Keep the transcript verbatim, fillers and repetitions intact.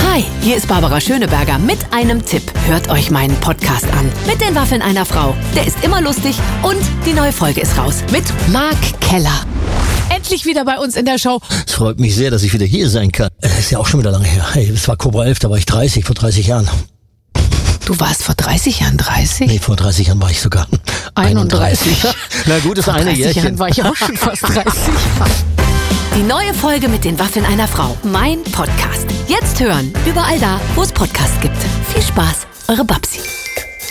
Hi, hier ist Barbara Schöneberger mit einem Tipp. Hört euch meinen Podcast an. Mit den Waffeln einer Frau. Der ist immer lustig und die neue Folge ist raus. Mit Marc Keller. Endlich wieder bei uns in der Show. Es freut mich sehr, dass ich wieder hier sein kann. Das ist ja auch schon wieder lange her. Hey, das war Cobra elf, da war ich dreißig, vor dreißig Jahren. Du warst vor dreißig Jahren dreißig? Nee, vor dreißig Jahren war ich sogar einunddreißig. Na gut, das vor eine Jährchen. dreißig Jahren war ich auch schon fast dreißig. Die neue Folge mit den Waffeln einer Frau. Mein Podcast. Jetzt hören. Überall da, wo es Podcasts gibt. Viel Spaß. Eure Babsi.